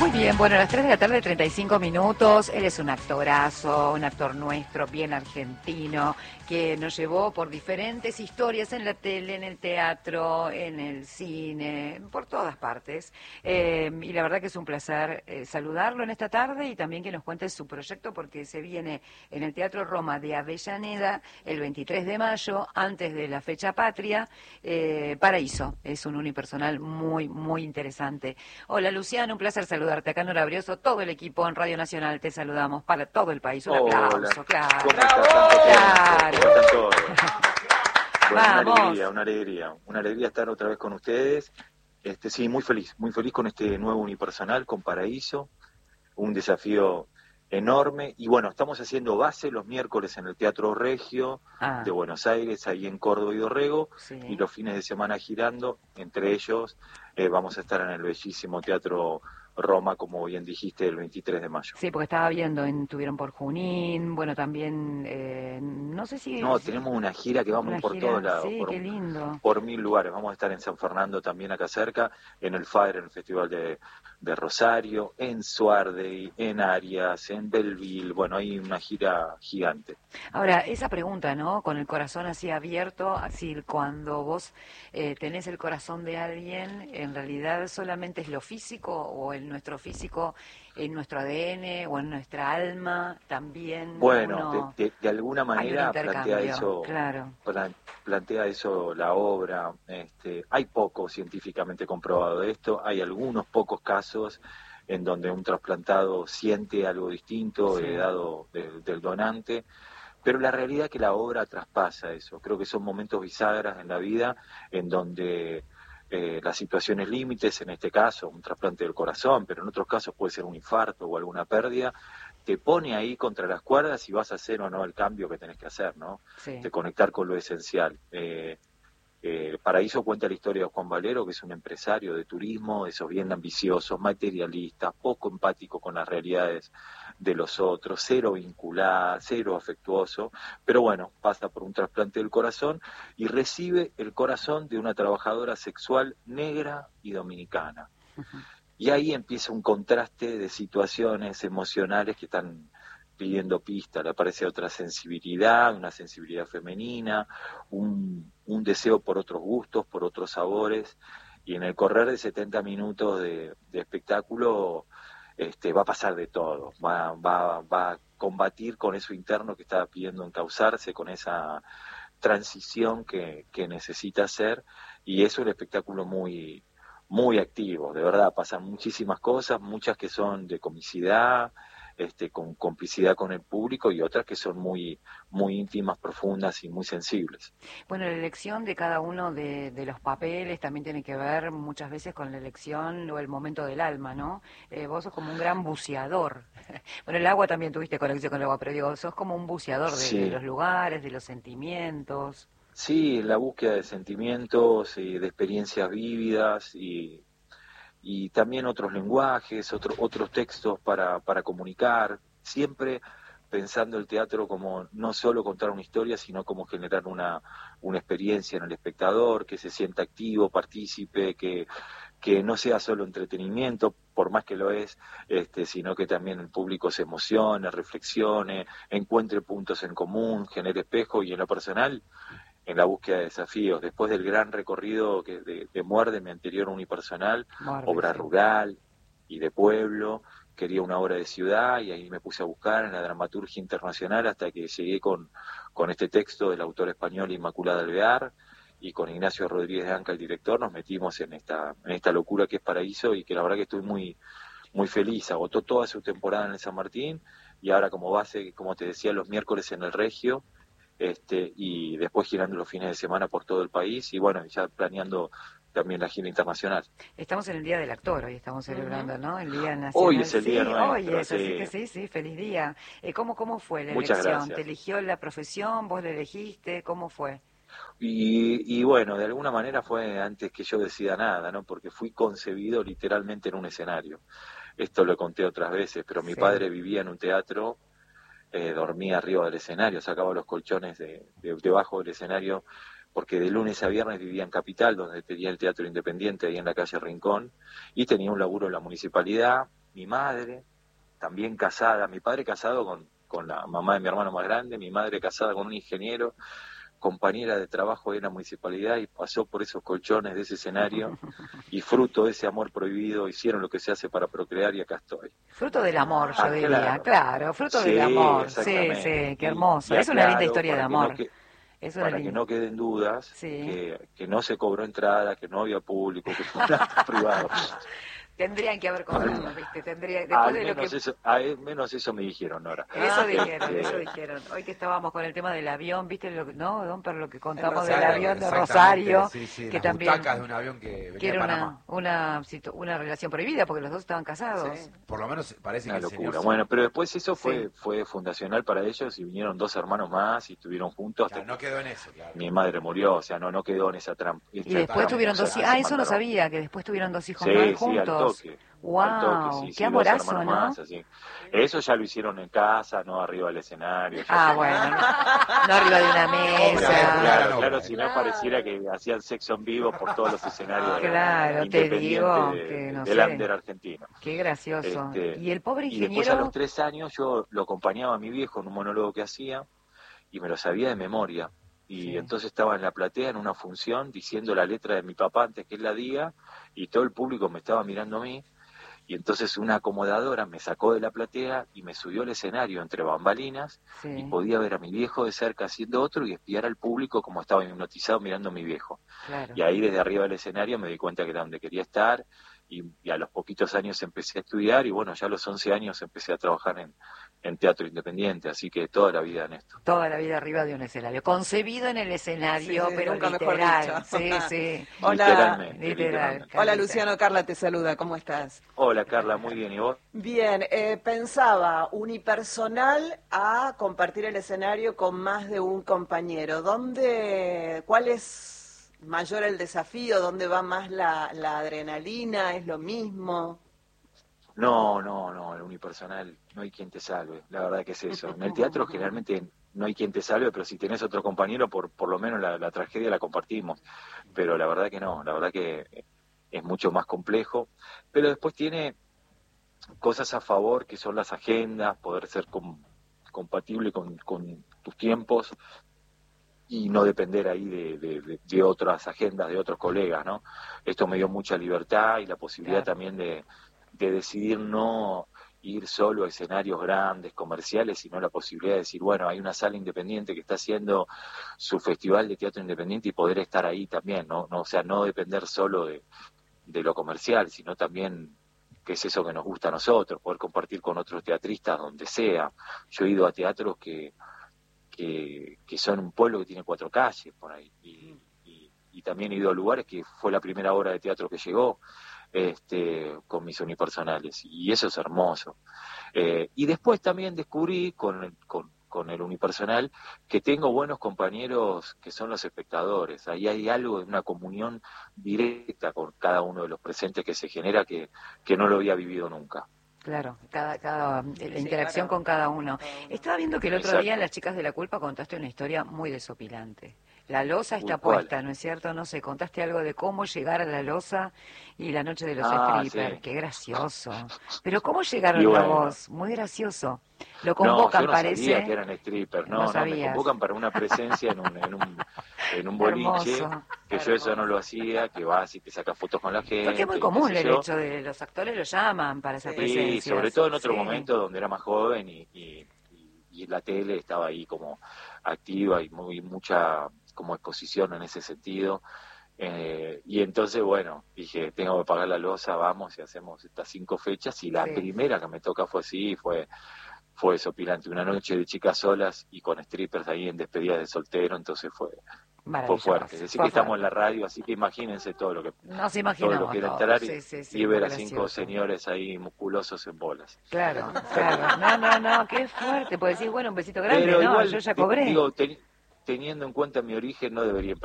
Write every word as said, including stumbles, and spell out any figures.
Muy bien, bueno, a las tres de la tarde, treinta y cinco minutos. Él es un actorazo, un actor nuestro, bien argentino, que nos llevó por diferentes historias en la tele, en el teatro, en el cine, por todas partes. Eh, y la verdad que es un placer eh, saludarlo en esta tarde y también que nos cuente su proyecto, porque se viene en el Teatro Roma de Avellaneda el veintitrés de mayo, antes de la fecha patria. eh, Paraíso, es un unipersonal muy, muy interesante. Hola Luciano, un placer saludarte. Acá en Nora Brioso, todo el equipo en Radio Nacional te saludamos para todo el país. Un Hola. aplauso, claro. ¿Cómo están? Tanto Claro. tiempo. ¿Cómo están todos? Bueno, Vamos. una alegría, una alegría, una alegría estar otra vez con ustedes. Este, sí, muy feliz, muy feliz con este nuevo unipersonal, con Paraíso, un desafío enorme. Y bueno, estamos haciendo base los miércoles en el Teatro Regio Ah, de Buenos Aires, ahí en Córdoba y Dorrego, sí. y los fines de semana girando. Entre ellos eh, vamos a estar en el bellísimo Teatro Roma, como bien dijiste, el veintitrés de mayo. Sí, porque estaba viendo, en, estuvieron por Junín, bueno, también, eh, no sé si... No, si- tenemos una gira que vamos una por gira, todos lados, sí, por, qué lindo. por mil lugares. Vamos a estar en San Fernando también acá cerca, en el FAER, en el Festival de, de Rosario, en Suardey, en Arias, en Belleville. Bueno, hay una gira gigante. Ahora, esa pregunta, ¿no? Con el corazón así abierto, así cuando vos eh, tenés el corazón de alguien, ¿en realidad solamente es lo físico o en nuestro físico, en nuestro A D N o en nuestra alma también Bueno, de, uno... de, de alguna Hay un manera plantea intercambio, eso, claro. plan- plantea eso la obra. Este, hay poco científicamente comprobado de esto, hay algunos pocos casos en donde un trasplantado siente algo distinto Sí. heredado de- del donante, pero la realidad es que la obra traspasa eso. Creo que son momentos bisagras en la vida en donde eh, las situaciones límites, en este caso un trasplante del corazón, pero en otros casos puede ser un infarto o alguna pérdida, te pone ahí contra las cuerdas y vas a hacer o no el cambio que tenés que hacer, ¿no? Sí. De conectar con lo esencial. Eh, eh, Paraíso cuenta la historia de Juan Valero, que es un empresario de turismo, de esos bien ambiciosos, materialistas, poco empático con las realidades de los otros, cero vinculada, cero afectuoso, pero bueno, pasa por un trasplante del corazón y recibe el corazón de una trabajadora sexual negra y dominicana. Ujú. Y ahí empieza un contraste de situaciones emocionales que están pidiendo pista. Le aparece otra sensibilidad, una sensibilidad femenina, un, un deseo por otros gustos, por otros sabores, y en el correr de setenta minutos de, de espectáculo este, va a pasar de todo, va, va, va a combatir con eso interno que está pidiendo encauzarse, con esa transición que, que necesita hacer, y es un espectáculo muy muy activo, de verdad, pasan muchísimas cosas, muchas que son de comicidad, este, con complicidad con el público, y otras que son muy, muy íntimas, profundas y muy sensibles. Bueno, la elección de cada uno de, de los papeles también tiene que ver muchas veces con la elección o el momento del alma, ¿no? Eh, vos sos como un gran buceador. Bueno, el agua también tuviste conexión con el agua, pero digo, sos como un buceador de, de Sí, los lugares, de los sentimientos. sí, la búsqueda de sentimientos, y de experiencias vívidas, y, y también otros lenguajes, otro, otros textos para, para comunicar, siempre pensando el teatro como no solo contar una historia, sino como generar una, una experiencia en el espectador, que se sienta activo, partícipe, que, que no sea solo entretenimiento, por más que lo es, este, sino que también el público se emocione, reflexione, encuentre puntos en común, genere espejo, y en lo personal, en la búsqueda de desafíos. Después del gran recorrido que de, de Muerde, mi anterior unipersonal, Muerde, obra sí. rural y de pueblo, quería una obra de ciudad, y ahí me puse a buscar en la dramaturgia internacional hasta que llegué con, con este texto del autor español Inmaculada Alvear, y con Ignacio Rodríguez de Anca, el director, nos metimos en esta, en esta locura que es Paraíso, y que la verdad que estoy muy, muy feliz. Agotó toda su temporada en el San Martín, y ahora como base, como te decía, los miércoles en el Regio, este, y después girando los fines de semana por todo el país, y bueno, ya planeando también la gira internacional. Estamos en el Día del Actor, hoy estamos celebrando, ¿no? El Día Hoy Nacional. es el día Sí, hoy nuestro, es, así sí. que sí, sí, feliz día. Eh, ¿cómo, cómo fue la Muchas elección? ¿Te gracias. eligió la profesión? ¿Vos la elegiste? ¿Cómo fue? Y, y bueno, de alguna manera fue antes que yo decida nada, ¿no? Porque fui concebido literalmente en un escenario. Esto lo conté otras veces, pero mi Sí. padre vivía en un teatro, eh, dormía arriba del escenario, sacaba los colchones de, de- debajo del escenario, porque de lunes a viernes vivía en Capital, donde tenía el Teatro Independiente, ahí en la calle Rincón, y tenía un laburo en la municipalidad, mi madre, también casada, mi padre casado con, con la mamá de mi hermano más grande, mi madre casada con un ingeniero, compañera de trabajo en la municipalidad y pasó por esos colchones de ese escenario y fruto de ese amor prohibido hicieron lo que se hace para procrear y acá estoy. Fruto del amor, yo Ah, diría, claro, claro, fruto sí, del amor, sí, exactamente. sí, qué Y, hermoso, y es una linda aclaro, historia de para que no amor, que, es una para que linda, no queden dudas, sí. que, que no se cobró entrada, que no había público, que fue un acto privado. Tendrían que haber cobrado, ¿viste? Tendría, después Al de lo que... menos eso, al menos eso me dijeron, Nora. Eso dijeron, Este, eso dijeron. Hoy que estábamos con el tema del avión, ¿viste? Lo, que- ¿no, Don Per? Lo que contamos del Claro, avión de exactamente, Rosario, sí, sí, que las también... butacas de un avión que que venía de era Panamá. una, una, situ- una relación prohibida porque los dos estaban casados. Sí, por lo menos parece Una que el señor... locura. se- Bueno, pero después eso Sí. fue fue fundacional para ellos y vinieron dos hermanos más y estuvieron juntos hasta Claro, no quedó en eso, claro. que mi madre murió, o sea, no no quedó en esa trampa. Y después tuvieron dos hijos. Ah, eso no sabía, que después tuvieron dos hijos más Sí, sí, al juntos. toque. Wow, Al toque, sí, qué sí, dos amorazo, hermanos ¿no? más, así. Eso ya lo hicieron en casa, no arriba del escenario. ya Ah, se- bueno, no, no arriba de una mesa. Claro, no, claro, no. si no pareciera que hacían sexo en vivo por todos los escenarios Claro, te independientes digo de- que no del sé. under argentino. Qué gracioso. Este, Y el pobre Y después a ingeniero, los tres años yo lo acompañaba a mi viejo en un monólogo que hacía y me lo sabía de memoria. Y Sí. entonces estaba en la platea en una función diciendo la letra de mi papá antes que él la diga y todo el público me estaba mirando a mí. Y entonces una acomodadora me sacó de la platea y me subió al escenario entre bambalinas sí, y podía ver a mi viejo de cerca haciendo otro y espiar al público como estaba hipnotizado mirando a mi viejo. claro. Y ahí desde arriba del escenario me di cuenta que era donde quería estar y, y a los poquitos años empecé a estudiar y bueno, ya a los once años empecé a trabajar en, en teatro independiente, así que toda la vida en esto. Toda la vida arriba de un escenario. Concebido en el escenario, Sí, pero nunca mejor literal. dicho. Sí, sí. Hola. Literalmente, Literal. literalmente. Hola Carlita. Luciano, Carla te saluda, ¿cómo estás? Hola Carla, muy bien, ¿y vos? Bien, eh, pensaba unipersonal a compartir el escenario con más de un compañero. ¿Dónde, cuál es mayor el desafío? ¿Dónde va más la, la adrenalina? ¿Es lo mismo? No, no, no, el unipersonal, no hay quien te salve, la verdad que es eso. En el teatro generalmente no hay quien te salve, pero si tenés otro compañero, por, por lo menos la, la tragedia la compartimos. Pero la verdad que no, la verdad que es mucho más complejo. Pero después tiene cosas a favor, que son las agendas, poder ser com- compatible con, con tus tiempos y no depender ahí de, de, de, de otras agendas, de otros colegas, ¿no? Esto me dio mucha libertad y la posibilidad Claro. también de, de decidir no ir solo a escenarios grandes, comerciales, sino la posibilidad de decir, bueno, hay una sala independiente que está haciendo su festival de teatro independiente y poder estar ahí también, ¿no? no o sea, no depender solo de, de lo comercial, sino también que es eso que nos gusta a nosotros, poder compartir con otros teatristas donde sea. Yo he ido a teatros que que, que son un pueblo que tiene cuatro calles por ahí y, y, y también he ido a lugares que fue la primera obra de teatro que llegó este con mis unipersonales y eso es hermoso. Eh, y después también descubrí con el, con, con el unipersonal que tengo buenos compañeros que son los espectadores. Ahí hay algo de una comunión directa con cada uno de los presentes que se genera que, que no lo había vivido nunca. Claro, cada, cada, la Sí, interacción claro. con cada uno. Estaba viendo que el otro Exacto. día en Las Chicas de la Culpa contaste una historia muy desopilante. La losa está Uy, ¿cuál? puesta, ¿no es cierto? No sé, contaste algo de cómo llegar a la losa y la noche de los Ah, strippers. sí. Qué gracioso. Pero ¿cómo llegaron Y a bueno. vos? Muy gracioso. Lo No, convocan, yo no parece. sabía que eran strippers, No no, no, me sabías. convocan para una presencia en un, en un, en un boliche, Hermoso. que yo eso no lo hacía, que vas y te sacas fotos con la gente. Porque es muy y qué común sé el yo. hecho de los actores lo llaman para esa Sí, presencia. Sí, sobre todo en otro Sí. momento donde era más joven y, y, y- y la tele estaba ahí como activa y muy mucha como exposición en ese sentido. Eh, y entonces, bueno, dije, tengo que pagar la losa, vamos y hacemos estas cinco fechas. Y la Sí. primera que me toca fue así, fue fue desopilante. Una noche de chicas solas y con strippers ahí en despedidas de soltero, entonces fue, fue Maravilloso. fuerte. Decir Fue que estamos fuerte. en la radio, así que imagínense todo lo que Nos todo imaginamos lo que era todo. entrar y, Sí, sí, sí, y ver muy a cinco gracioso. señores ahí musculosos en bolas. Claro, claro. No, no, no, qué fuerte. Puedes decir, bueno, un besito grande, Pero ¿no? igual, Yo ya di- cobré. digo, ten- teniendo en cuenta mi origen, no debería